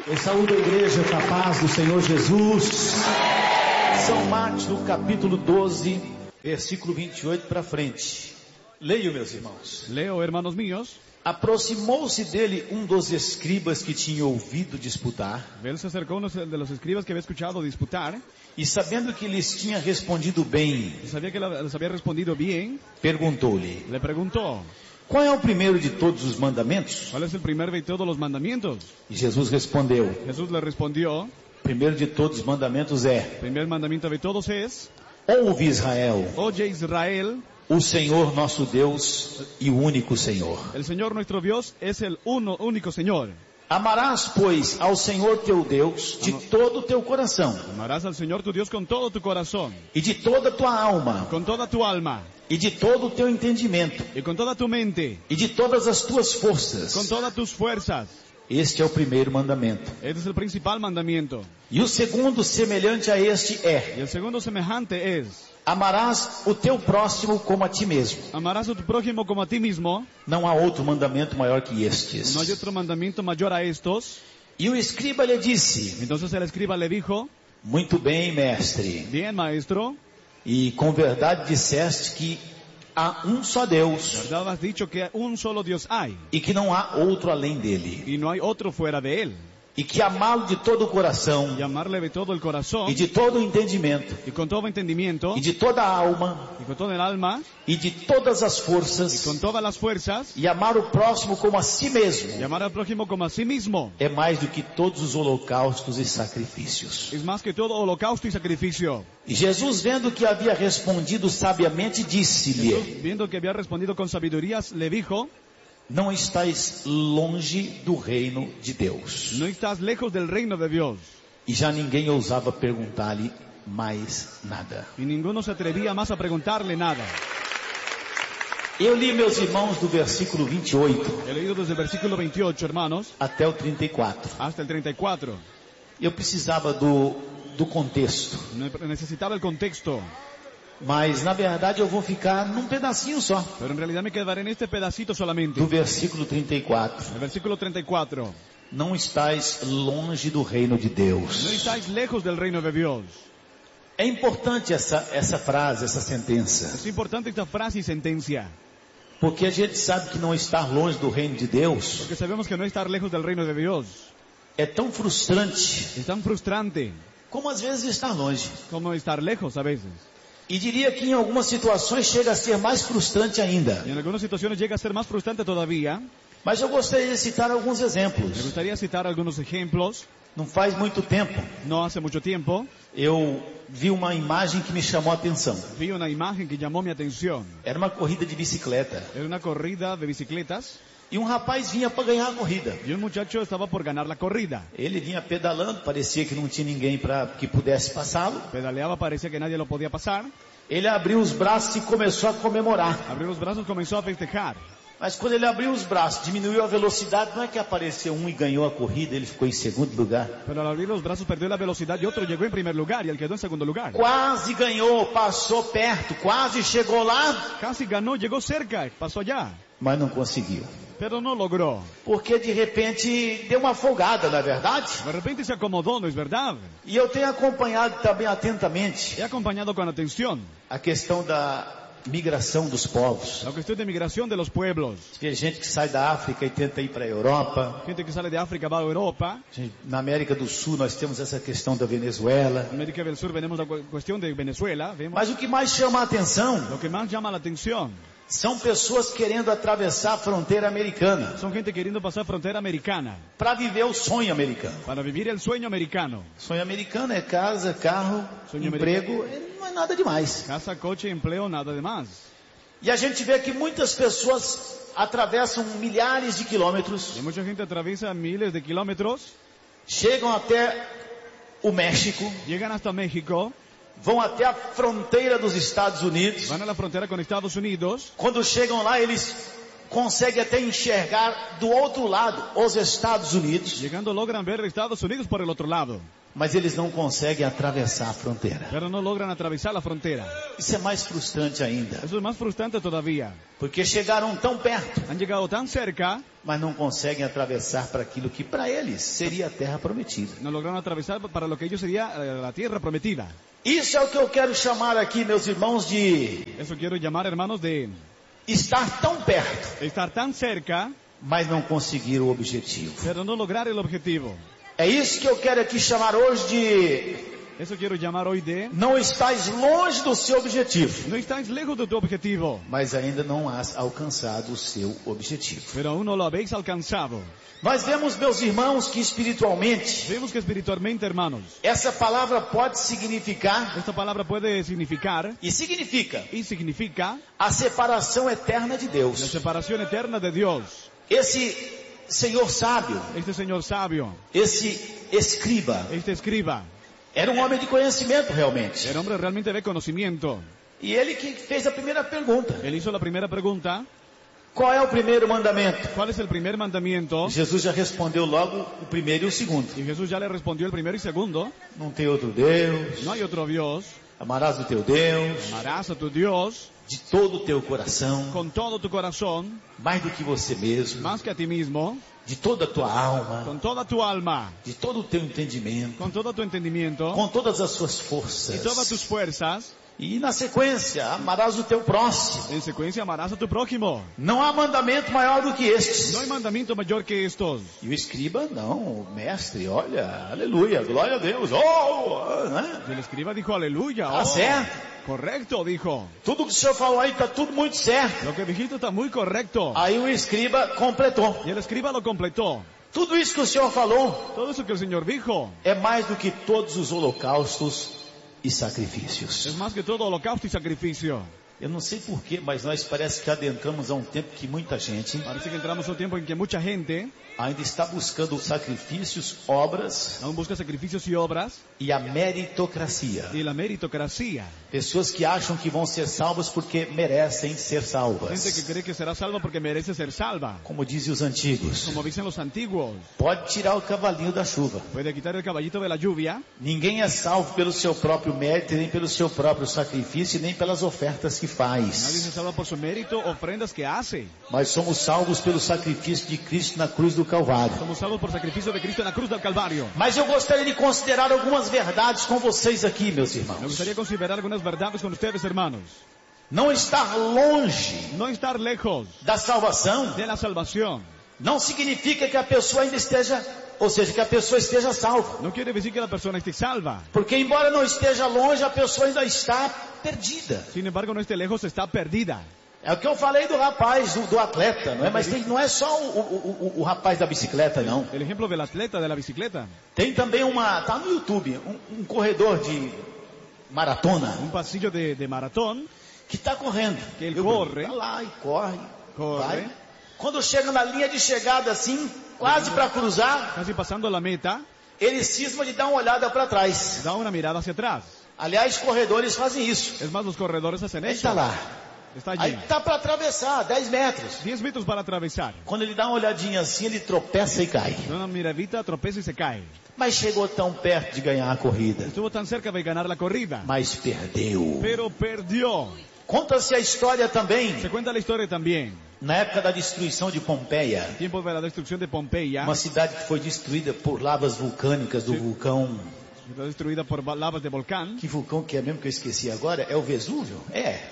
Eu saúdo a igreja com a paz do Senhor Jesus. São Marcos, no capítulo 12, versículo 28 para frente. Leio, meus irmãos. Leo, hermanos míos. Aproximou-se dele um dos escribas que tinha ouvido disputar. Él se acercó a uno de los escribas que había escuchado disputar. E sabendo que lhes tinha respondido bem, Sabía que les había respondido bien. perguntou-lhe: Le preguntó, qual é o primeiro de todos os mandamentos? ¿cuál es el primer de todos los mandamientos? E Jesus respondeu: Jesús le respondió, o primeiro de todos os mandamentos é: el primer mandamiento de todos es, ouve Israel, oye Israel, o Senhor nosso Deus e o único Senhor. el Señor nuestro Dios es el único Señor. Amarás, pois, ao Senhor teu Deus de todo o teu coração, Amarás al Señor tu Dios con todo tu corazón, e de toda a tua alma, con toda tu alma, e de todo o teu entendimento, y con toda tu mente, e de todas as tuas forças. con todas tus fuerzas. Este é o primeiro mandamento. Este es el principal mandamiento. E o segundo, semelhante a este, é: Y el segundo semejante es, amarás o teu próximo como a ti mesmo. amarás a tu prójimo como a ti mismo. Não há outro mandamento maior que estes. No hay otro mandamiento mayor a estos. E o escriba lhe disse: Entonces el escriba le dijo, muito bem, mestre, bien maestro, e com verdade disseste que há um só Deus, verdad has dicho que un solo Dios hay, e que não há outro além dele, y no hay otro fuera de él, e que amá-lo de todo o coração, y amarle de todo el corazón, e de todo o entendimento, y con todo entendimiento, e de toda a alma, y con todo el alma, e de todas as y forças, con todas las fuerzas, e amar o próximo como a si mesmo, y amar al prójimo como a sí mismo. é mais do que todos os holocaustos e sacrifícios. Es más que todo holocausto y sacrificio. E Jesus, vendo que havia respondido sabiamente, disse-lhe: Jesús, viendo que había respondido con sabidurías, le dijo, não estáis longe do reino de Deus. no estás lejos del reino de Dios. E já ninguém ousava perguntar-lhe mais nada. Y ninguno se atrevía más a preguntarle nada. Eu li, meus irmãos, do versículo 28 He leído desde el versículo 28, hermanos, até o 34. hasta el 34. Eu precisava do contexto, Necesitaba el contexto, mas na verdade eu vou ficar num pedacinho só, pero en realidad me quedaré en este pedacito solamente. do versículo 34. El versículo 34. Não estáis longe do reino de No Deus. estáis lejos del reino de Dios. É importante essa frase, essa sentença, Es importante esta frase y sentencia, porque a gente sabe que não estar longe do reino de Deus porque sabemos que no estar lejos del reino de Dios é tão frustrante es tan frustrante como às vezes estar longe. como estar lejos a veces. E diria que em algumas situações chega a ser mais frustrante ainda. Y en algunas situaciones llega a ser más frustrante todavía. Mas eu gostaria de citar alguns Me exemplos. gustaría citar algunos ejemplos. Não faz muito tempo, No hace mucho tiempo eu vi uma imagem que me chamou a atenção. vi una imagen que llamó mi atención. Era uma corrida de bicicleta. Era una corrida de bicicletas E um rapaz vinha para ganhar a corrida. y un muchacho estaba por ganar la corrida. Ele vinha pedalando, parecia que não tinha ninguém para que pudesse passá-lo. Pedaleaba, parecía que nadie lo podía pasar. Ele abriu os braços e começou a comemorar. Abrió los brazos, comenzó a festejar. Mas quando ele abriu os braços, diminuiu a velocidade, não é que apareceu um e ganhou a corrida, ele ficou em segundo lugar. Pero al abrir los brazos perdió la velocidad y otro llegó en primer lugar y él quedó en segundo lugar. Quase ganhou, passou perto, quase chegou lá, Casi ganó, llegó cerca, pasó allá, mas não conseguiu. pero no logró. Porque de repente deu uma folgada, não é verdade? De repente se acomodó, ¿no es verdad? E eu tenho acompanhado também atentamente He acompañado con atención a questão da migração dos povos. la cuestión de migración de los pueblos. Tem gente que sai da África e tenta ir para a Europa. Gente que sale de África va a Europa. Na América do Sul nós temos essa questão da Venezuela. En América del Sur tenemos la cuestión de Venezuela. Vemos. Mas o que mais chama a atenção Lo que más llama la atención são pessoas querendo atravessar a fronteira americana son gente queriendo pasar frontera americana para viver o sonho americano. para vivir el sueño americano. Sonho americano é casa, carro, Sonho emprego, não é nada demais. Casa, coche, empleo, nada de más. E a gente vê que muitas pessoas atravessam milhares de quilômetros, Y mucha gente atraviesa miles de kilómetros, chegam até o México, llegan hasta México, vão até a fronteira dos Estados Unidos. van a la frontera con Estados Unidos. Quando chegam lá, eles consegue até enxergar do outro lado os Estados Unidos, Llegando logran ver Estados Unidos por el otro lado, mas eles não conseguem atravessar a fronteira. pero no logran atravesar la frontera. Isso é mais frustrante ainda, Eso es más frustrante todavía. porque chegaram tão perto, Han llegado tan cerca, mas não conseguem atravessar para aquilo que para eles seria a terra prometida. no lograron atravesar para lo que ellos sería la tierra prometida. Isso é o que eu quero chamar aqui, meus irmãos, de Eso quiero llamar, hermanos, de estar tão perto, estar tan cerca, mas não conseguir o objetivo. pero no lograr el objetivo. É isso que eu quero aqui chamar hoje de Eso quiero llamar hoy de não estás longe do seu objetivo, no estás lejos de tu objetivo, mas ainda não has alcançado o seu objetivo. pero aún no lo habéis alcanzado. Nós vemos, meus irmãos, que espiritualmente Vemos que espiritualmente, hermanos, essa palavra pode significar esta palabra puede significar e significa y significa a separação eterna de la Deus. separación eterna de Dios. Esse Senhor sábio, Este señor sabio, esse escriba, este escriba, era um homem de conhecimento realmente. el hombre realmente de conocimiento. E ele que fez a primeira pergunta. Él hizo la primera pregunta: Qual é o primeiro mandamento? ¿cuál es el primer mandamiento? Jesus já respondeu logo o primeiro e o segundo. Y Jesús ya le respondió el primero y segundo: Não tem outro Deus. no hay otro Dios, Amarás o teu Deus amarás a tu Dios de todo o teu coração, con todo tu corazón, mais do que você mesmo, más que a ti mismo, de toda a tua alma, con toda tu alma, de todo o teu entendimento, con todo tu entendimiento com todas as suas y forças. todas tus fuerzas. E na sequência, amarás o teu próximo. En secuencia, amarás a tu prójimo. Não há mandamento maior do que estes. No hay mandamiento mayor que estos. E o escriba, não, o mestre, olha, aleluia, glória a Deus, né? Y el escriba dijo: aleluya. Tá certo. Correcto, dijo. Tudo que o senhor falou aí está tudo muito certo. Lo que dijiste está muy correcto. Aí o escriba completou. Y el escriba lo completó. Tudo isso que o senhor falou Todo eso que el Señor dijo é mais do que todos os holocaustos e sacrifícios. es más que todo holocausto y sacrificio. Eu não sei porquê, mas nós parece que adentramos a um tempo que muita gente Parece que entramos a un tiempo en que mucha gente ainda está buscando sacrifícios, obras aún busca sacrificios y obras e a meritocracia. y la meritocracia. Pessoas que acham que vão ser salvas porque merecem ser Gente que salvas. cree que será salva porque merece ser salva. Como dizem os antigos, Como dicen los antiguos, pode tirar o cavalinho da chuva. puede quitar el caballito de la lluvia. Ninguém é salvo pelo seu próprio mérito, nem pelo seu próprio sacrifício, nem pelas ofertas que Nadie faz. se salva por su mérito, ofrendas que hace. Mas somos salvos pelo sacrifício de Cristo na cruz do Calvário. Somos salvos por sacrificio de Cristo en la cruz del Calvario. Mas eu gostaria de considerar algumas verdades com vocês aqui, meus Me irmãos. gustaría considerar algunas verdades con ustedes, hermanos. Não estar longe No estar lejos da salvação de la salvación não significa que a pessoa ainda esteja, ou seja, que a pessoa esteja salva. no quiere decir que la persona esté salva. Porque embora não esteja longe, a pessoa ainda está perdida. Sin embargo, no esté lejos, está perdida. É o que eu falei do rapaz, do atleta, não é? Mas não é só o rapaz da bicicleta, não. El ejemplo del atleta de la bicicleta. Tem também tá no YouTube, um corredor de maratona Un pasillo de maratón que está correndo. que ele corre. Tá lá e corre. Corre. Vai. Quando chega na linha de chegada assim, quase para cruzar, casi pasando la meta, ele cisma de dar uma olhada para trás. da una mirada hacia atrás. Aliás, corredores fazem isso. Es más, los corredores hacen Ele eso. está lá. Está Aí allí. tá para atravessar, 10 metros. 10 metros para atravesar. Quando ele dá uma olhadinha assim, ele tropeça e cai. Da una miradita, tropeza y se cae. Mas chegou tão perto de ganhar a corrida. Estuvo tan cerca de ganar la corrida, Mas perdeu. pero perdió. Conta-se a história também, Se cuenta la historia también. na época da destruição de Pompeia. Tiempo de la destrucción de Pompeya, Uma cidade que foi destruída por lavas vulcânicas do vulcão. ciudad destruida por lavas de volcán. Que vulcão que é mesmo que eu esqueci agora? É o Vesúvio? É.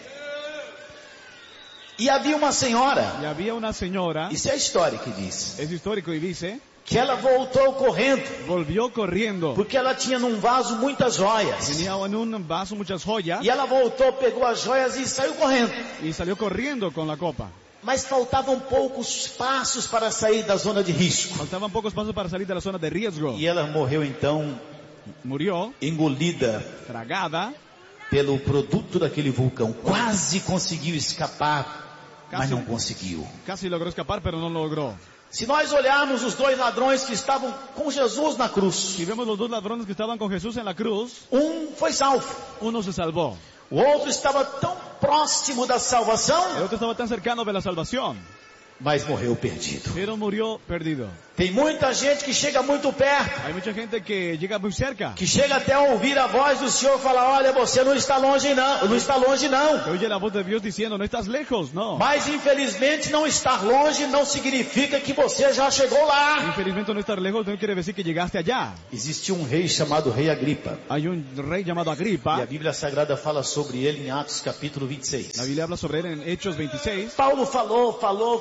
E havia uma senhora, Y había una señora, isso é a história que diz, es histórico y dice, que ela voltou correndo, volvió corriendo. porque ela tinha num vaso muitas joias. Tenía en un vaso muchas joyas E ela voltou, pegou as joias e saiu correndo. y salió corriendo con la copa. Mas faltavam poucos passos para sair da zona de risco. Faltaban pocos pasos para salir de la zona de riesgo. E ela morreu então, Murió, engolida tragada, pelo produto daquele vulcão. Quase conseguiu escapar, mas não conseguiu. casi logró escapar, pero no logró. Se nós olharmos os dois ladrões que estavam com Jesus na cruz, Si vemos los dos ladrones que estaban con Jesús en la cruz, foi salvo. uno se salvó. O outro estaba tão próximo da salvação El otro estaba tan cercano de la salvación mas morreu perdido. pero murió perdido. Tem muita gente que chega muito perto, Hay mucha gente que llega muy cerca, que chega até a ouvir a voz do Senhor falar, olha, você não está longe não, não está longe não. que oye la voz de Dios diciendo, no estás lejos, no. Mas infelizmente não estar longe não significa que você já chegou lá. Infelizmente no estar lejos no quiere decir que llegaste allá. Existia um rei chamado Rei Agripa, Hay un rey llamado e Agripa. a Bíblia Sagrada fala sobre ele em Atos capítulo 26. La Biblia habla sobre él en Hechos 26. Paulo falou.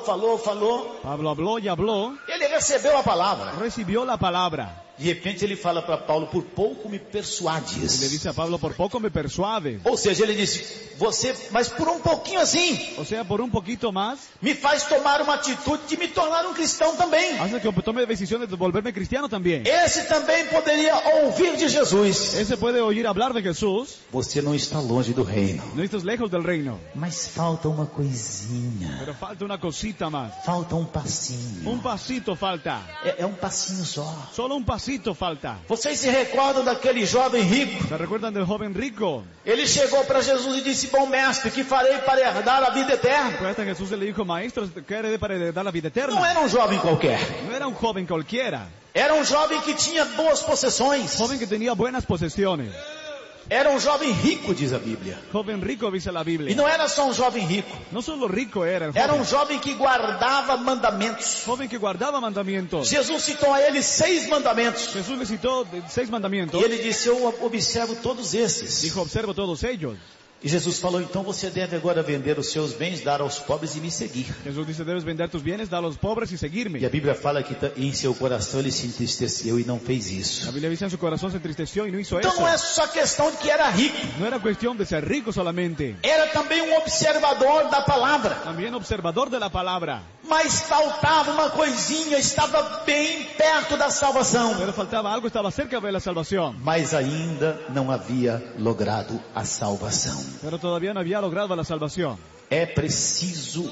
Pablo habló y habló, Ele recebeu a palavra. recibió la palabra. De repente ele fala para Paulo, por pouco me Y le persuades. dice a Pablo, por poco me persuades. Ou seja, ele disse, você, mas por um pouquinho assim, O sea, por un poquito más, me faz tomar uma atitude de me tornar um cristão também. hace que tome decisiones de volverme cristiano también. Esse também poderia ouvir de Jesus. Ese puede oír hablar de Jesús. Você não está longe do reino. No estás lejos del reino, Mas falta uma coisinha. pero falta una cosita más. Falta um passinho. Un pasito falta. É um passinho só. Solo un pasito falta. Vocês se recordam daquele jovem rico? ¿Se recuerdan del joven rico? Ele chegou para Jesus e disse, bom mestre, que farei para herdar a vida eterna? Pues hasta Jesús le dijo, maestro, ¿qué haré para heredar la vida Não eterna? era um jovem qualquer. No era un joven cualquiera. Era um jovem que tinha boas possessões. Joven que tenía buenas posesiones. Era um jovem rico, diz a Bíblia. Joven rico, dice la E Biblia. não era só um jovem rico. No solo rico era el Era um joven. jovem que guardava mandamentos. Joven que guardaba mandamientos. Jesus citou a ele 6 mandamentos. Jesús le citó 6 mandamientos. E ele disse, eu observo todos esses. Dijo, observo todos ellos. E Jesus falou, então você deve agora vender os seus bens, dar aos pobres e me seguir. Jesús dice, debes vender tus bienes, dar a los pobres y E a seguirme. Bíblia fala que em seu coração ele se entristeceu e não fez La isso. Biblia dice, en su corazón se entristeció y no hizo Então eso. não é só questão de que era rico. No era cuestión de ser rico solamente. Era também um observador da palavra. También observador de la palabra. Mas faltava uma coisinha, estava bem perto da salvação. Pero faltaba algo, estaba cerca de la salvación. Mas ainda não havia logrado a salvação. Pero todavía no había logrado la salvación. É preciso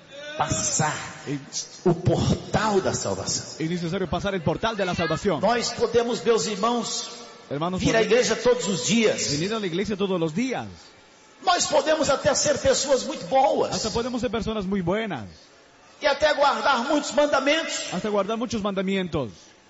passar o portal da salvação. Es necesario pasar el portal de la salvación. Nós podemos, meus irmãos, Hermanos, vir à podemos igreja todos os dias. venir a la iglesia todos los días. Nós podemos até ser pessoas muito boas. Hasta podemos ser personas muy buenas. E até guardar muitos mandamentos. Hasta guardar muchos mandamientos.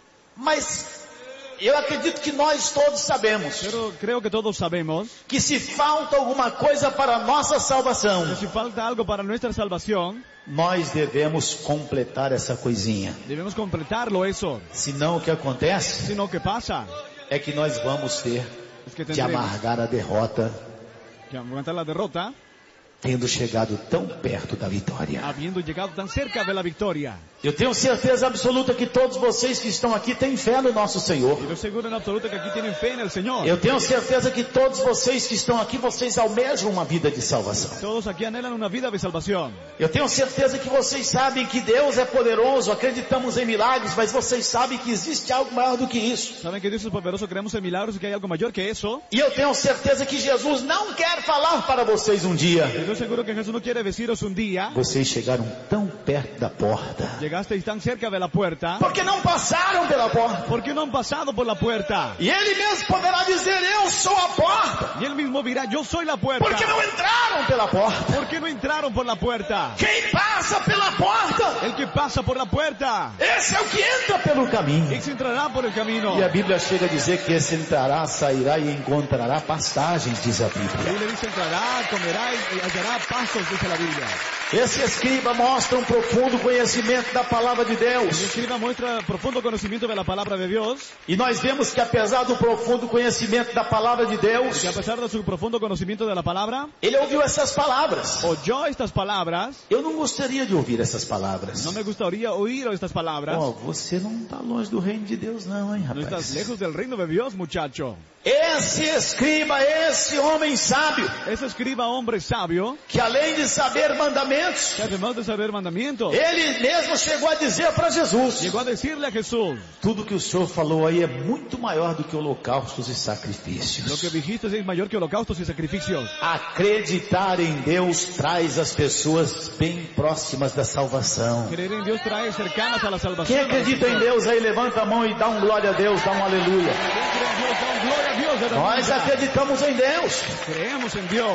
Mas eu acredito que nós todos sabemos Pero creo que todos sabemos que se falta alguma coisa para a nossa salvação, que si falta algo para nuestra salvación, nós devemos completar essa coisinha. debemos completarlo eso. Senão o que acontece Sino que pasa é que nós vamos ter es que de tendremos amargar a derrota, que aguantar la derrota, tendo chegado tão perto da vitória. habiendo llegado tan cerca de la victoria. Eu tenho certeza absoluta que todos vocês que estão aqui têm fé no nosso Senhor. Y lo seguro en absoluto que aquí tienen fe en el Señor. Eu tenho certeza que todos vocês que estão aqui, vocês almejam uma vida de salvação. Todos aquí anhelan una vida de salvación. Eu tenho certeza que vocês sabem que Deus é poderoso, acreditamos em milagres, mas vocês sabem que existe algo maior do que isso. Saben que Dios es poderoso, creemos en milagros y que hay algo mayor que eso. E eu tenho certeza que Jesus não quer falar para vocês um dia. Y estoy seguro que Jesús no quiere deciros un día, Vocês chegaram tão perto da porta. llegasteis tan cerca de la puerta, Porque não passaram pela porta. porque no han pasado por la puerta. E Ele mesmo poderá dizer, eu sou a porta. Y él mismo dirá, yo soy la puerta. Porque não entraram pela porta. ¿Por qué no entraron por la puerta? Quem passa pela porta, El que pasa por la puerta, esse é o que entra pelo caminho. ese entrará por el camino. E a Bíblia chega a dizer que esse entrará, sairá e encontrará pastagens, diz a La Bíblia. Biblia dice, entrará, comerá y hallará pastos, dice la Biblia. Esse escriba mostra um profundo conhecimento da palavra de El Deus. escriba muestra profundo conocimiento de la palabra de Dios, E nós vemos que apesar do profundo conhecimento da palavra de Deus, que a pesar de su profundo conocimiento de la palabra, ele ouviu essas palavras. oyó estas palabras. Eu não gostaria de ouvir essas palavras. No me gustaría oír estas palabras. Você não está longe do reino de Deus não, hein, No estás rapaz? lejos del reino de Dios, muchacho. Esse escriba, esse homem sábio, Ese escriba hombre sabio, que além de saber mandamentos, que además de saber mandamientos, ele mesmo chegou a dizer para Jesus, llegó a decirle a Jesús, tudo que o Senhor falou aí é muito maior do que holocaustos e lo que sacrifícios. dijiste es mayor que holocaustos y sacrificios. Acreditar em Deus traz as pessoas bem próximas da salvação. Creer en Dios trae cercanas a la salvación. Quem acredita em Deus aí, levanta a mão e dá um glória a Deus, dá um aleluia. Quien cree en Dios, da un gloria a Dios. Nós acreditamos em Deus. Creemos en Dios.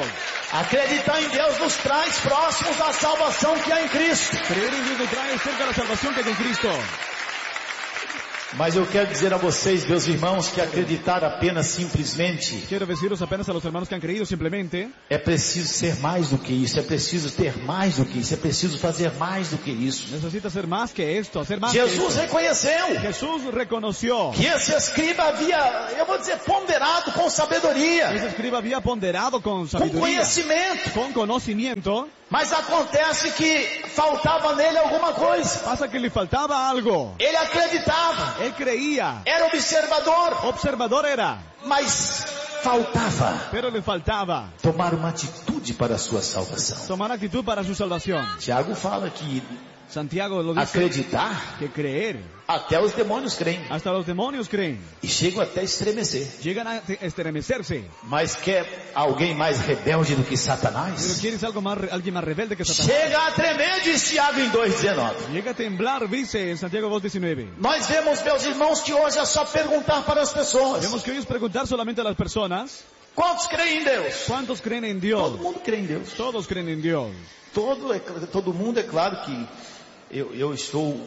Acreditar em Deus nos traz próximos à salvação que há em Cristo. Creer en Dios nos trae cerca de la salvación que hay en Cristo. Mas eu quero dizer a vocês, meus irmãos, que acreditar apenas simplesmente Quiero deciros apenas a los hermanos que han creído simplemente, é preciso ser mais do que isso, é preciso ter mais do que isso, é preciso fazer mais do que isso. necesita ser más que esto, hacer más que Jesus esto. reconheceu Jesús reconoció que esse escriba havia, eu vou dizer, ponderado com sabedoria, ese escriba había ponderado con com sabiduría, conhecimento, con conocimiento. mas acontece que faltava nele alguma coisa. Pasa que le faltaba algo. Ele acreditava, Él creía, era observador, observador era, mas faltava pero le faltaba tomar uma atitude para a sua salvação. tomar actitud para su salvación. Tiago fala que Santiago lo dice, acreditar, que creer, até os demônios creem hasta los demonios creen, e chegam até a estremecer. llegan a estremecerse. Mas quer alguém mais rebelde do que Pero Satanás? quieres algo más, alguien más rebelde que Satanás. Chega a tremer, diz Tiago em 2,19. Llega a temblar, dice en Santiago 2:19. Nós vemos, meus irmãos, que hoje é só perguntar para as pessoas: Vemos que hoy es preguntar solamente a las personas, quantos creem em Deus? ¿cuántos creen en Dios? Todo mundo crê em Deus. Todos creen en Dios. Todo mundo, é claro que eu estou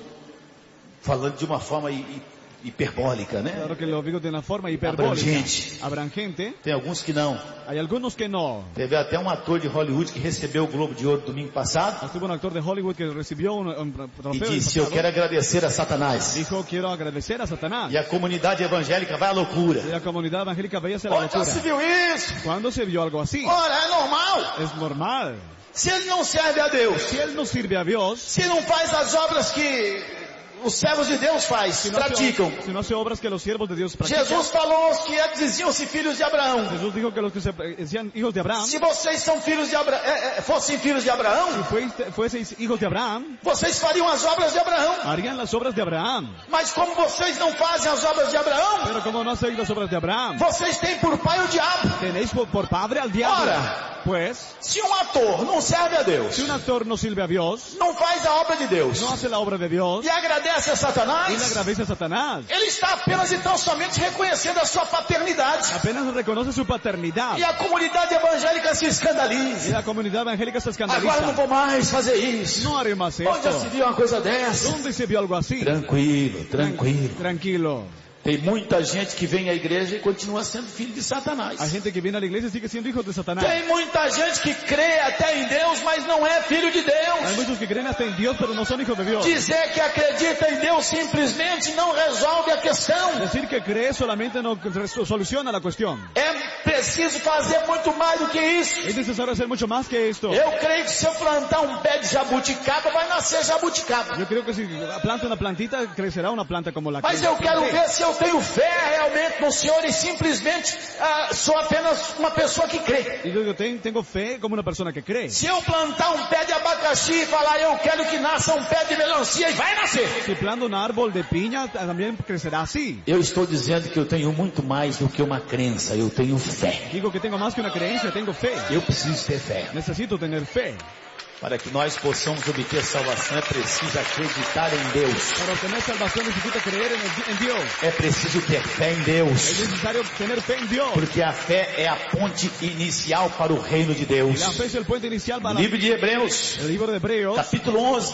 falando de uma forma hiperbólica, né? Claro que lo digo de una forma hiperbólica. Abrangente. Abrangente. Tem alguns que não. Hay algunos que no. Teve até um ator de Hollywood que recebeu o Globo de Ouro domingo passado Estuvo un actor de Hollywood que recibió un e trofeo el disse: eu pasado. quero agradecer a Satanás. Dijo, quiero agradecer a Satanás. E a comunidade evangélica vai à loucura. Y la comunidad evangélica veía hacia la Onde já locura. se viu isso? ¿Cuándo se vio algo así? Ora, é normal. Es normal. Se ele não serve a Deus, Si él no sirve a Dios, se não faz as obras que os servos de Deus praticam. si no hace obras que los siervos de Dios practican. Jesus falou aos que diziam-se filhos de Abraão: Jesús dijo que los que se decían hijos de Abraham, se vocês são filhos de fossem filhos de Abraão, fueseis hijos de Abraham, vocês fariam as obras de Abraão. harían las obras de Abraham. Mas como vocês não fazem as obras de Abraão, Pero como no hacéis las obras de Abraham, vocês têm por pai o diabo. tenéis por padre al diablo. Ora, Pues, se um ator não serve a Deus, si un actor no sirve a Dios, não faz a obra de Deus no hace la obra de Dios, e agradece a y le Satanás, agradece a Satanás, ele está apenas e tão somente reconhecendo a sua paternidade. apenas reconoce su paternidad. E a comunidade evangélica se Y escandaliza. la comunidad evangélica se Agora não escandaliza. vou mais fazer isso. No haré más Onde já se esto. viu uma coisa dessa? ¿Dónde se vio algo así? Tranquilo, tranquilo. Tranquilo. Tem muita gente que vem à igreja e continua sendo filho de Satanás. Hay gente que viene a la iglesia y sigue siendo hijos de Satanás. Tem muita gente que crê até em Deus, mas não é filho de Hay Deus. muchos que creen hasta en Dios, pero no son hijos de Dios. Dizer que acredita em Deus simplesmente não resolve a questão. Decir que cree solamente no soluciona la cuestión. É preciso fazer muito mais do que isso. Es necesario hacer mucho más que esto. Eu creio que se eu plantar um pé de jabuticaba, vai nascer jabuticaba. Yo creo que si planta una plantita, crecerá una planta como la que Mas eu quero planté. ver se eu tenho fé realmente no Senhor e simplesmente sou apenas uma pessoa que crê. Y yo tengo fe como una persona que cree. Se eu plantar um pé de abacaxi e falar eu quero que nasça um pé de melancia, e vai nascer. Si planta un árbol de piña, también crecerá así. Eu estou dizendo que eu tenho muito mais do que uma crença, eu tenho fé. Digo que tengo más que una creencia, tengo fe. Eu preciso ter fé. Necesito tener fe. Para que nós possamos obter salvação é preciso acreditar em Deus. Para obtener salvación necesito creer en Dios. É preciso ter fé em Es Deus. necesario tener fe en Dios. Porque a fé é a ponte inicial para o reino de Deus. La fe es el puente inicial para Livro de Hebreus, el libro de Hebreos, capítulo 11,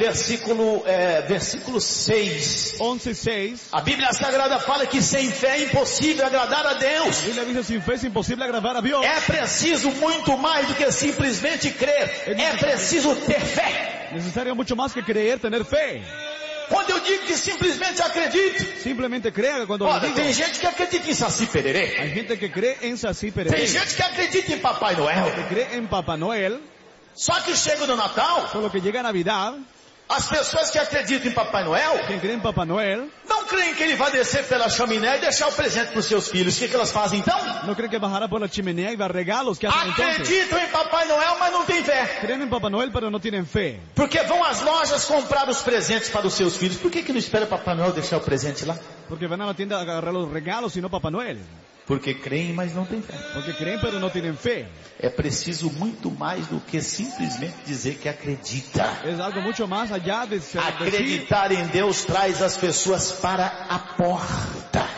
versículo 6. 11:6. A Bíblia Sagrada fala que sem fé é impossível agradar a Deus. La Biblia dice, sin fe es imposible agradar a Dios. É preciso muito mais do que simplesmente crer. É preciso ter fé. Necesario mucho más que creer, tener fe. Quando eu digo que simplesmente acredito, Simplemente crea cuando lo olha, digo. tem gente que acredita em Saci Pererê. Hay gente que cree en Saci Tem Pererê, gente que acredita em Papai Noel. que cree en Papá Noel, Só que chega no Natal, solo que llega Navidad, as pessoas que acreditam em Papai Noel quien cree en Papá Noel, não creem que ele vai descer pela chaminé e deixar o presente para os seus filhos. O que elas fazem então? no creen que bajará por la chimenea y va a regalos. ¿Qué hacen entonces? Acreditam em Papai Noel, mas não tem fé. Creen en Papá Noel, pero no tienen fe. Porque vão às lojas comprar os presentes para os seus filhos. Por que não espera Papai Noel deixar o presente lá? Porque van a la tienda a agarrar los regalos y no Papá Noel. Porque creem, mas não tem fé. Porque creen, pero no tienen fe. É preciso muito mais do que simplesmente dizer que acredita. Es algo mucho más allá de decir, Acreditar em Deus traz as pessoas para a porta.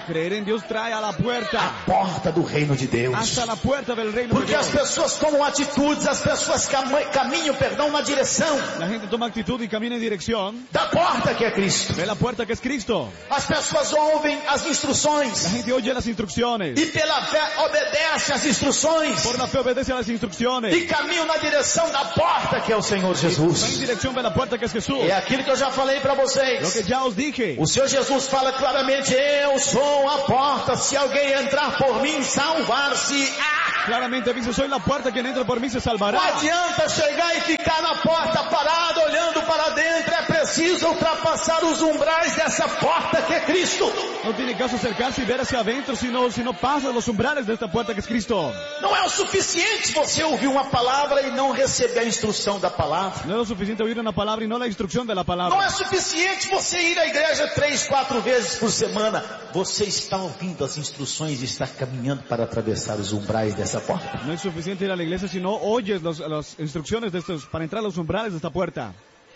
Creer en Dios trae a la puerta. a porta do reino de Deus. Hasta la puerta del reino de Porque as Dios. pessoas tomam atitudes, as pessoas caminham, na direção La gente toma actitud y camina en dirección da porta que é Cristo. de la puerta que es Cristo. As pessoas ouvem as La instruções gente oye las instrucciones. e pela fé obedece às instruções Por la fe obedece a las instrucciones. e caminham na direção da porta que é o Senhor Va en Jesus. dirección de la puerta que es Jesús. É aquilo que eu já falei para Lo que vocês. ya os dije. O Senhor Jesus fala claramente: eu sou a porta, se alguém entrar por mim, salvar-se. Claramente dice, soy la puerta, quien entra por mí se Não salvará. adianta chegar e ficar na porta parado, olhando para dentro. É preciso ultrapassar os umbrais dessa porta que é Cristo. No tiene caso acercarse y ver hacia adentro, si no pasa los umbrales de esta puerta que es Cristo. Não é o suficiente você ouvir uma palavra e não receber a instrução da palavra. No es lo suficiente oír una palabra y no la instrucción de la Não palabra. é suficiente você ir à igreja 3, 4 vezes por semana. Você está ouvindo as instruções e está caminhando para atravessar os umbrais dessa porta. No es suficiente ir a la iglesia si no oyes las instrucciones de estos, para entrar a los umbrales de esta puerta.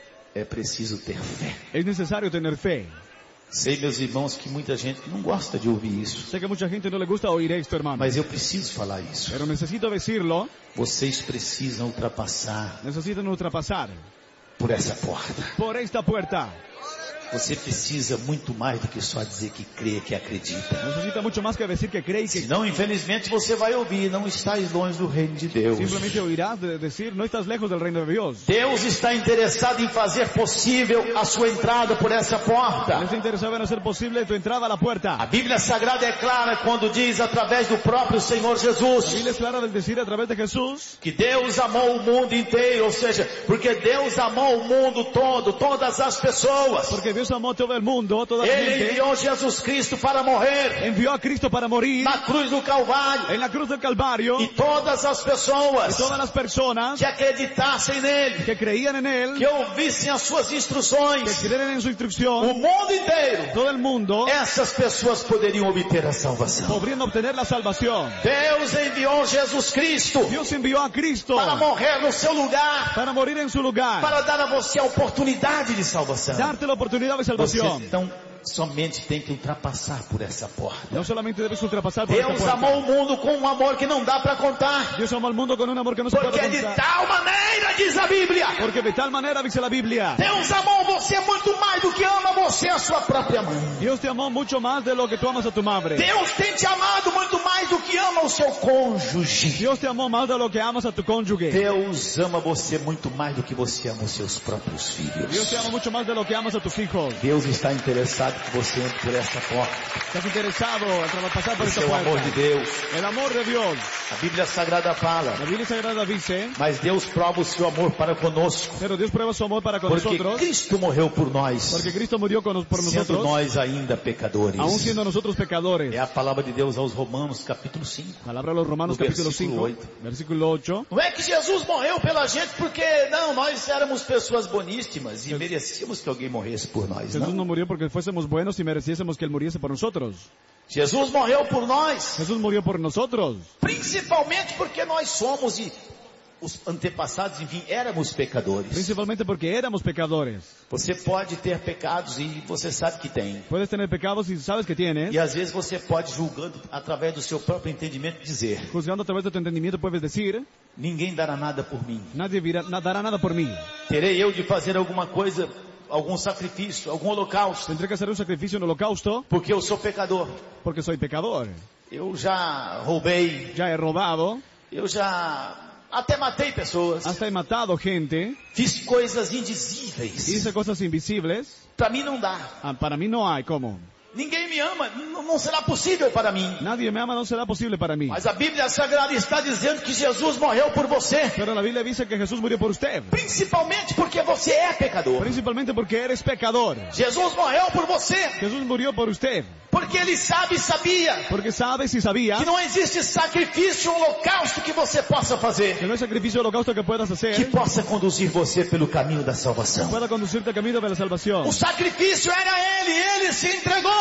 É preciso ter fé. Es necesario tener fe. Sei, meus irmãos, que muita gente não gosta de ouvir isso. Sé que a mucha gente no le gusta oír esto, hermano. Mas eu preciso falar isso. Pero necesito decirlo. Vocês precisam ultrapassar Necesitan ultrapasar por essa porta. por esta puerta. Você precisa muito mais do que só dizer que crê, que acredita. Necesita mucho más que decir que cree y que Senão, infelizmente, você vai ouvir: não estáis longe do reino de Deus. simplemente oirás decir, no estás lejos del reino de Dios. Deus está interessado em fazer possível a sua entrada por essa porta. Les interesaba en hacer posible tu entrada a la A puerta. Bíblia Sagrada é clara quando diz, através do próprio Senhor La Jesus, Biblia es clara del decir a través de Jesús que Deus amou o mundo inteiro, ou seja, porque Deus amou o mundo todo, todas as pessoas. porque Dios amó todo el mundo, toda la Ele gente. enviou Jesus Cristo para morrer Envió a Cristo para morir na cruz do Calvário. en la cruz del Calvario. E todas as pessoas Todas las personas que acreditassem nele, que creían en Él, que ouvissem as suas que instruções, creen en su o instrucción, mundo inteiro, todo el mundo essas pessoas poderiam obter a salvação. podrían obtener la salvación. Deus enviou Jesus Cristo Dios envió a Cristo para morrer no seu lugar, para morir en su lugar, para dar a você a oportunidade de salvação. darte la oportunidad de Você salvación. então somente tem que ultrapassar por essa porta. No solamente debes ultrapasar por esta Deus puerta. amou o mundo com um amor que não dá para contar. Dios amó al mundo con un amor que no se puede Porque de contar. tal maneira, diz a Bíblia, Porque de tal manera dice la Biblia, Deus amou você muito mais do que ama você a sua própria mãe. Dios te amó mucho más de lo que tú amas a tu madre. Deus tem te amado muito mais do que ama o seu cônjuge. Dios te amó más de lo que amas a tu cónyuge. Deus ama você muito mais do que você ama os seus próprios filhos. Dios te ama mucho más de lo que amas a tus hijos. Deus está interessado que você entre por essa porta. Estás interesado en pasar por Esse esta é o amor de puerta. Deus. El amor de Dios. A Bíblia Sagrada fala, La Biblia Sagrada dice, mas Deus prova o seu amor para conosco, pero Dios prueba su amor para con porque nosotros, Cristo morreu por nós, porque Cristo murió por sendo nosotros, nós ainda pecadores. aún siendo nosotros pecadores. É a palavra de Deus aos Romanos, capítulo 5. Palabra a los Romanos No capítulo versículo 5, versículo 8. Não é que Jesus morreu pela gente porque, não, nós éramos pessoas boníssimas e merecíamos que alguém morresse por nós, Jesús não. no murió porque fuésemos buenos y mereciésemos que Él muriese por nosotros. Jesus morreu por nós, Jesús murió por nosotros, principalmente porque nós somos e os antepassados, enfim, éramos pecadores. principalmente porque éramos pecadores. Você pode ter pecados e você sabe que tem. Puedes tener pecados y sabes que tienes. E às vezes você pode, julgando através do seu próprio entendimento, dizer: Juzgando a través de tu entendimiento puedes decir, ninguém dará nada por mim. nadie dará nada por mí. Terei eu de fazer alguma coisa, algum sacrifício, algum holocausto, Tendré que hacer un sacrificio en holocausto porque eu sou pecador. porque soy pecador. Eu já roubei, Ya he robado, eu já até matei pessoas, hasta he matado gente, fiz coisas indizíveis. hice cosas invisibles. Para mim não dá. Para mí no hay cómo. Ninguém me ama, não será possível para mim. Nadie me ama, no será posible para mí. Mas a Bíblia Sagrada está dizendo que Jesus morreu por você, Pero la Biblia dice que Jesús murió por usted, principalmente porque você é pecador. principalmente porque eres pecador. Jesus morreu por você, Jesús murió por usted, porque Ele sabe e sabia porque sabes y sabía que não existe sacrifício, holocausto que você possa fazer, que no hay sacrificio o holocausto que puedas que hacer possa conduzir você pelo caminho da salvação. pueda conducirte al camino de la salvación. O sacrifício era Ele se entregou.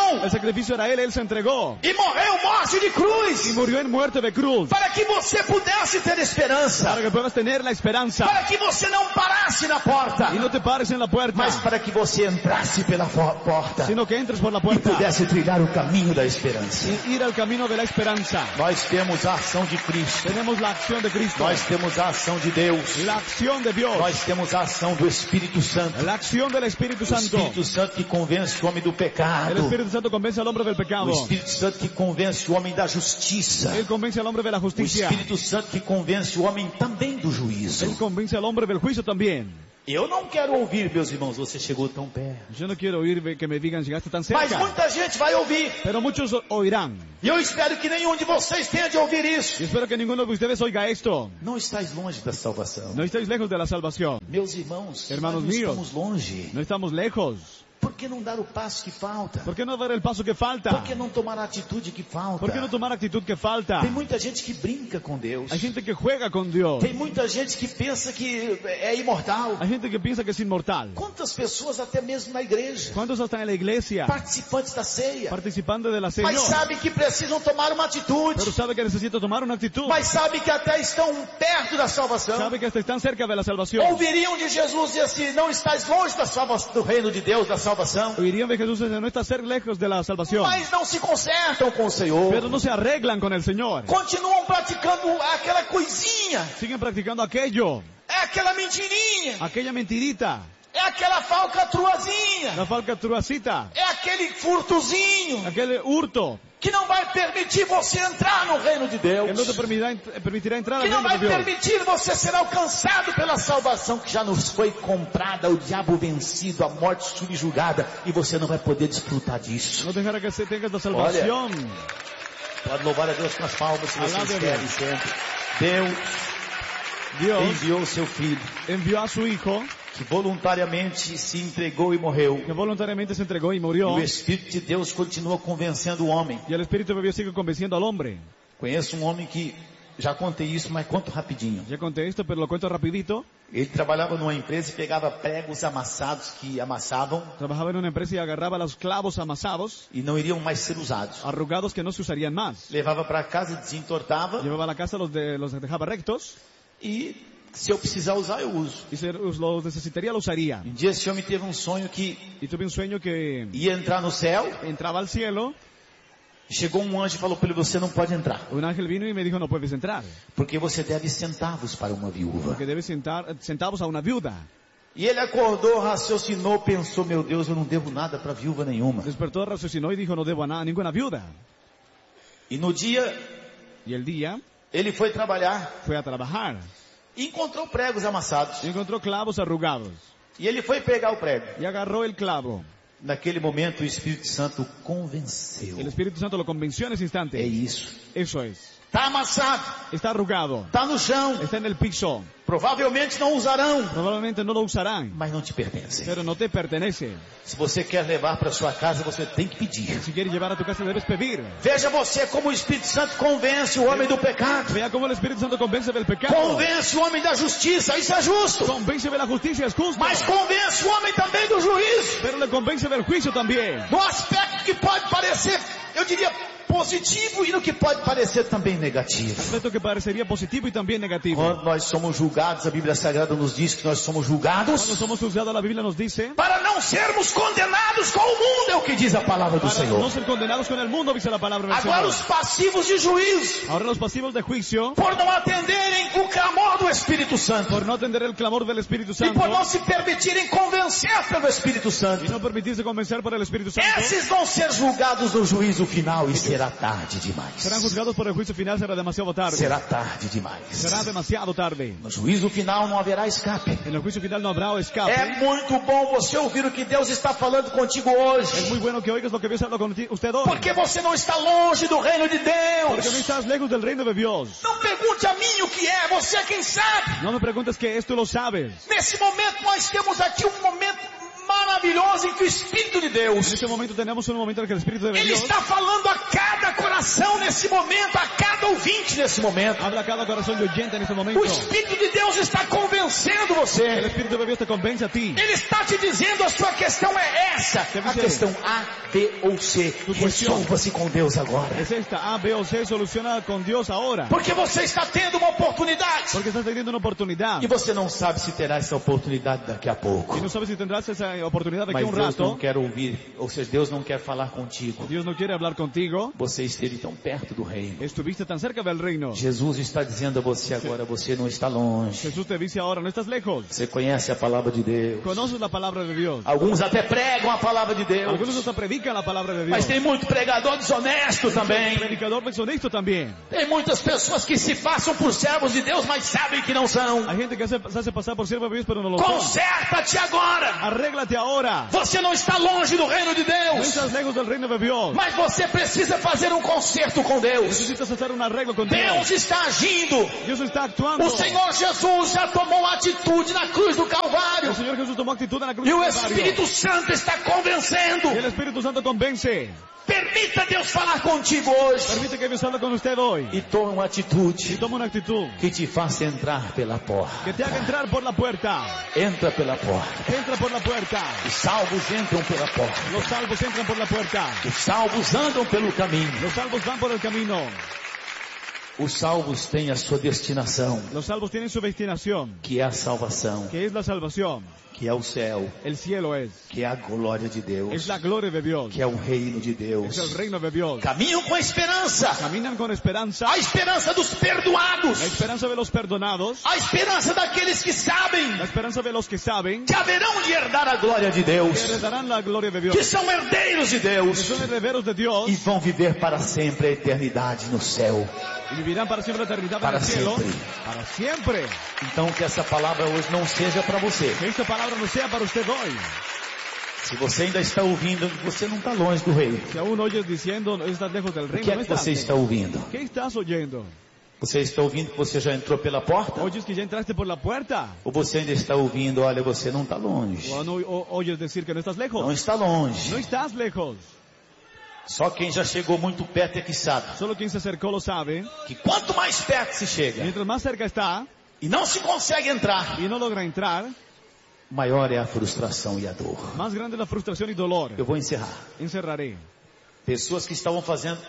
sacrificação. El sacrificio era Él se entregó. E morreu morte de cruz. Y murió en muerte de cruz. Para que você pudesse ter esperança. Para que puedas tener la esperanza. Para que você não parasse na porta. Y no te pares en la puerta. Mas para que você entrasse pela porta. Sino que entres por la E puerta. pudesse trilhar o caminho da esperança. Y ir al camino de la esperanza. Nós temos a ação de Cristo. Tenemos la acción de Cristo. Nós temos a ação de Deus. La acción de Dios. Nós temos a ação do Espírito Santo. La acción del Espíritu O Santo. Espírito Santo que convence o homem do El pecado. Espíritu Santo convence al hombre del O pecado. Espírito Santo que convence o homem da justiça. Él convence al hombre de la O justicia. Espírito Santo que convence o homem também do juízo. Él convence al hombre del juicio también. Eu não quero ouvir, meus irmãos, você chegou tão perto. Yo no quiero oír que me digan llegaste tan Mas cerca. muita gente vai ouvir. Pero muchos oirán. E eu espero que nenhum de vocês tenha de ouvir isso. Y espero que ninguno de ustedes oiga esto. Não estáis longe da salvação. No estáis lejos de la salvación. Meus irmãos, Hermanos nós não míos. estamos longe. No estamos lejos. Por que não dar o passo que falta? ¿Por qué no dar el paso que falta? Por que não tomar a atitude que falta? ¿Por qué no tomar actitud que falta? Tem muita gente que brinca com Deus. Hay gente que juega con Dios. Tem muita gente que pensa que é imortal. Hay gente que piensa que es inmortal. Quantas pessoas até mesmo na igreja, ¿Cuántos están en la iglesia participantes da ceia, participando de la cena? mas sabe que precisam tomar uma atitude, Pero sabe que necesita tomar una actitud. mas sabe que até estão perto da salvação. Sabe que hasta están cerca de la salvación. Ouviriam de Jesus dizer assim, não estás longe do reino de Deus, da salvação, Oirían de Jesús dice, no está ser lejos de la salvación. mas não se consertam com o Senhor. Pero no se arreglan con el Señor. Continuam praticando aquela coisinha, Siguen practicando aquello. é aquela mentirinha, Aquella mentirita. é aquela falcatruazinha, La falcatruacita. é aquele furtozinho, Aquel hurto. que não vai permitir você entrar no reino de Deus. Que no te permitirá entrar Que al não reino vai de Dios. permitir você ser alcançado pela salvação que já nos foi comprada, o diabo vencido, a morte subjugada, e você não vai poder desfrutar disso. No dejará que se tengas la salvación. Pode louvar a Deus com as palmas se vocês Alabe a querem Deus. sempre. Deus Dios enviou seu Filho, envió a su Hijo, que voluntariamente se entregou e morreu. que voluntariamente se entregó y E murió. o Espírito de Deus continua convencendo o homem. Y el Espíritu de Dios sigue convenciendo al hombre. Conheço um homem que, já contei isso, mas conto rapidinho. Ya conté esto, pero lo cuento rapidito. Ele trabalhava numa empresa e pegava pregos amassados que amassavam Trabajaba en una empresa y agarraba los clavos amasados, e não iriam mais ser usados. arrugados que no se usarían más. Levava para casa, desentortava Llevaba a la casa, los dejaba rectos, e se eu precisar usar, eu uso. y si los necesitaría, lo usaría. Um dia esse homem teve um sonho que Y tuve un sueño que ia entrar no céu. entraba al cielo, Chegou um anjo e falou para ele, você não pode entrar, un ángel vino y me dijo, no puedes entrar, porque você deve centavos para uma viúva. porque debes centavos a una viuda. E ele acordou, raciocinou, pensou, meu Deus, eu não devo nada para viúva nenhuma. Despertó, raciocinó y dijo, no debo a ninguna viuda. E no dia, Y el día ele foi trabalhar fue a trabajar e encontrou pregos amassados. y encontró clavos arrugados. E ele foi pegar o prego. Y agarró el clavo. Naquele momento o Espírito Santo convenceu. El Espíritu Santo lo convenció en ese É instante. isso. Eso es. Está amassado, Está arrugado. está no chão. Está en el piso. Provavelmente não usarão, Probablemente no lo usarán, mas não te pertence. pero no te pertenece. Se você quer levar para sua casa, você tem que pedir. Si quieres llevar a tu casa, debes pedir. Veja você como o Espírito Santo convence o homem do pecado. Vea cómo el Espíritu Santo convence del pecado. Convence o homem da justiça, isso é justo. Convence de la justicia, es justo. Mas convence o homem também do juízo. Pero le convence del juicio también. No aspecto que pode parecer, eu diria, positivo e no que pode parecer também negativo. Aspecto que parecería positivo y también negativo. Quando nós somos julgados, a Bíblia Sagrada nos diz que nós somos julgados Cuando somos juzgados, la Biblia nos dice, para não sermos condenados com o mundo, é o que diz a palavra do para no Senhor. ser condenados con el mundo, dice la palabra del Agora Señor. os passivos de juízo, Ahora los pasivos de juicio, por não atenderem o clamor do Espírito Santo por no atender el clamor del Espíritu e Santo por não se permitirem convencer pelo Espírito Santo, y no permitirse convencer por el Espíritu Santo, esses vão ser julgados no juízo final e será tarde demais. serán juzgados por el juicio final, será demasiado tarde. Será tarde demais. Será demasiado tarde. No juízo final não haverá escape. En el juicio final no habrá escape. É muito bom você ouvir o que Deus está falando contigo hoje. Es muy bueno que oigas lo que Dios habla con usted hoy. Porque você não está longe do reino de Porque no Deus. estás lejos del reino de Dios. Não pergunte a mim o que é, você é quem sabe. No me preguntes que esto lo sabes. Nesse momento nós temos aqui um momento maravilhoso em que o Espírito de En Deus, este momento tenemos un momento en que el Espíritu de Ele Dios está falando a cada coração nesse momento, a cada ouvinte nesse momento. Habla a cada corazón de oyente en este momento. O Espírito de Deus está convencendo El você. Espíritu de Dios te convence a ti. Ele está te dizendo, a sua questão é essa. A questão A, B ou C. Resolva-se com Deus agora. Es esta, A, B o C, soluciona con Dios ahora. Porque você está tendo uma oportunidade. Porque estás teniendo una oportunidad. E você não sabe se terá essa oportunidade daqui a pouco. Y no sabes si tendrás esa oportunidad de aquí a Mas un Deus não rato. quer ouvir, ou seja, Deus não quer falar contigo. Dios no quiere hablar contigo. Você esteve tão perto do reino. Estuviste tan cerca del reino. Jesus está dizendo a você agora, você não está longe. Jesús te dice ahora, no estás lejos. Você conhece a palavra de Deus. Conoces la palabra de Dios. Alguns até pregam a palavra de Deus. Algunos hasta predican la palabra de Dios. Mas tem muito pregador desonesto também. Predicador deshonesto también. Tem muitas pessoas que se passam por servos de Deus, mas sabem que não são. Hay gente que se hace pasar por siervo de Dios, pero no lo son. Conserta-te agora. Arréglate ahora. Você não está longe do reino de No Deus. estás lejos del reino de Dios. Mas você precisa fazer um conserto com Deus. Necesitas hacer un arreglo con Dios. Deus está agindo. Dios está actuando. O Senhor Jesus já tomou atitude na cruz do Calvário. El Señor Jesús tomó actitud en la cruz E o del Calvario. Espírito Santo está convencendo. Y el Espíritu Santo convence. Permita Deus falar contigo hoje. Permite que Dios hable con usted hoy. E tome uma Y atitude toma una actitud que te faça entrar pela porta. que te haga entrar por la puerta. Entra pela porta. Entra por la puerta. Os salvos entram pela porta. Los salvos entran por la puerta. Os salvos andam pelo caminho. Los salvos van por el camino. Os salvos têm a sua destinação, Los salvos tienen su destinación, que é a salvação, que es la salvación. que é o céu, El cielo es que é a glória de Deus, la gloria de Dios. que é o reino de Es Deus. el reino de Dios. Caminham com esperança. Caminan con esperanza. A esperança dos perdoados. La esperanza de los perdonados. A esperança daqueles que sabem La esperanza de los que saben que haverão de herdar a glória de que Deus, heredarán la gloria de que Dios. são herdeiros de Que Deus son herederos de Dios e vão viver para sempre a eternidade no céu. y vivirán para siempre la eternidad en Para el cielo. siempre. Para siempre. Então que essa palavra hoje não seja para você. Que esta palabra no sea para usted hoy. Se você ainda está ouvindo, você não está longe do reino. Si aún oyes diciendo, no estás lejos del O reino, que é no que estás. você está ouvindo? ¿Qué estás oyendo? Você está ouvindo que você já entrou pela porta? ¿Oyes que ya entraste por la puerta? Ou você ainda está ouvindo, olha, você não está longe. ¿O no oyes decir que no estás lejos? Não está longe. No estás lejos. Só quem já chegou muito perto é que sabe. Solo quien se acercó lo sabe. Que quanto mais perto se chega Mientras más cerca está e não se consegue entrar, y no logra entrar, maior é a frustração e a dor. más grande es la frustración y dolor. Eu vou encerrar. Encerraré. Pessoas que estavam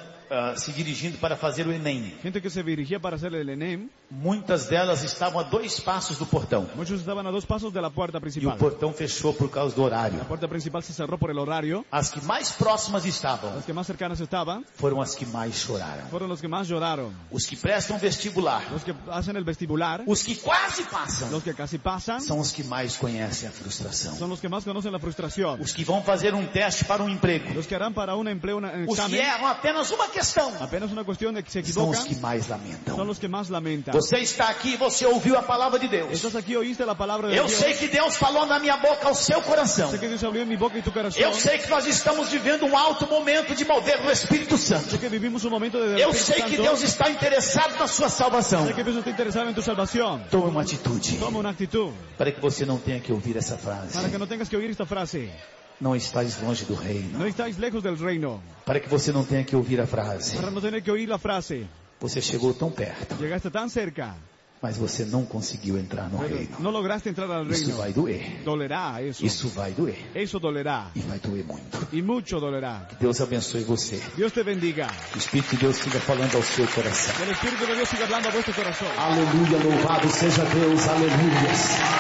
se dirigindo para fazer o Enem. Gente que se dirigía para hacer el ENEM, Muitas delas estavam a 2 passos do portão. muchos estaban a 2 pasos de la puerta E o principal. portão fechou por causa do horário. La puerta principal se cerró por el horario. As que mais próximas estavam Las que más cercanas estaban foram as que mais choraram. fueron los que más lloraron. Os que prestam vestibular, Los que hacen el vestibular, os que quase passam, los que casi pasan, são os que mais conhecem a frustração. son los que más conocen la frustración. Os que vão fazer um teste para um emprego, Los que harán para un empleo un os que examen, erram apenas uma questão, apenas una cuestión de que se são os equivocan, que mais son lamentam. los que más lamentan. Você está aqui, você ouviu a palavra de Deus. Estás aquí, oíste la palabra de Eu Dios. sei que Deus falou na minha boca ao seu coração. Sé que Dios abrió en mi boca y tu corazón. Eu sei que nós estamos vivendo um alto momento de mover no Espírito Santo. Sé que vivimos un momento de Eu Espíritu sei que Santo. Deus está interessado na sua salvação. Sé que Dios está interesado en tu salvación. Tome uma atitude Toma una actitud para que você não tenha que ouvir essa frase. para que no tengas que oír esta frase. Não estáis longe do reino. No estáis lejos del reino. Para que você não tenha que ouvir a frase. Para no tener que oír la frase. Você chegou tão perto, Llegaste tan cerca, mas você não conseguiu entrar no pero reino. no lograste entrar al Isso reino. vai doer. Dolerá eso. Isso vai doer. Eso dolerá. E vai doer muito. Y mucho dolerá. Deus abençoe você. Dios te bendiga. O Espírito de Deus siga falando ao seu coração. Que el Espíritu de Dios siga hablando a vuestro corazón. Aleluia, louvado seja Deus, aleluia.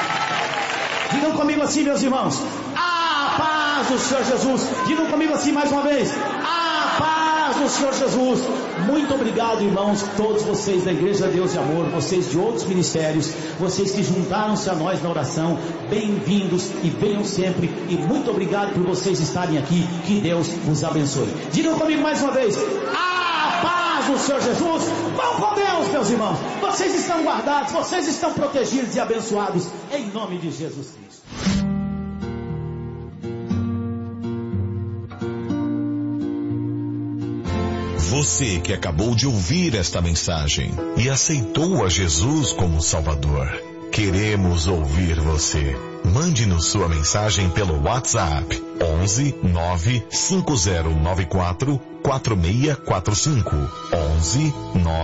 Digam comigo assim, meus irmãos. A paz do Senhor Jesus. Digam comigo assim mais uma vez. A paz do Senhor Jesus. Muito obrigado, irmãos, todos vocês da Igreja Deus e Amor, vocês de outros ministérios, vocês que juntaram-se a nós na oração. Bem-vindos e venham sempre. E muito obrigado por vocês estarem aqui. Que Deus vos abençoe. Digam comigo mais uma vez. A paz do Senhor Jesus. Vão com Deus, meus irmãos. Vocês estão guardados, vocês estão protegidos e abençoados em nome de Jesus Cristo. Você que acabou de ouvir esta mensagem e aceitou a Jesus como Salvador, queremos ouvir você. Mande-nos sua mensagem pelo WhatsApp 11 95094 4645. 11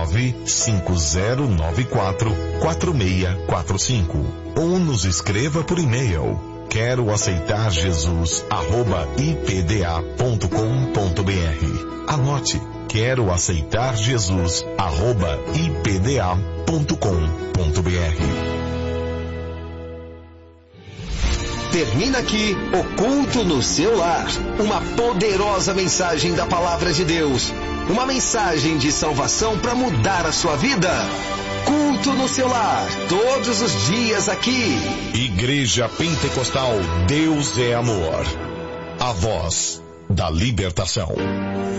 95094 4645. Ou nos escreva por e-mail. Quero aceitar Jesus @ipda.com.br. Anote. Quero aceitar Jesus @ipda.com.br. Termina aqui o Culto no Seu Lar. Uma poderosa mensagem da Palavra de Deus. Uma mensagem de salvação para mudar a sua vida. Culto no Seu Lar, todos os dias aqui. Igreja Pentecostal Deus é Amor. A voz da libertação.